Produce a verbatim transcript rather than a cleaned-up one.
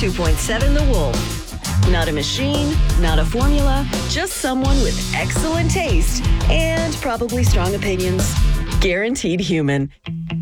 two point seven The Wolf. Not a machine, not a formula, just someone with excellent taste and probably strong opinions. Guaranteed human.